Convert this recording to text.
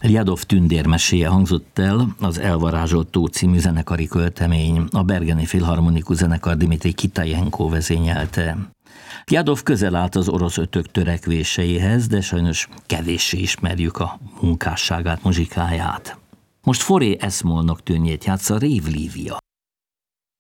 Ljadov tündérmeséje hangzott el, az Elvarázsolt tó című zenekari költemény, a Bergeni Filharmonikus Zenekar Dimitrij Kitajenko vezényelte. Ljadov közel állt az orosz ötök törekvéseihez, de sajnos kevéssé ismerjük a munkásságát, muzsikáját. Most Foré Eszmolnok tűnjét játsza Rév Lívia.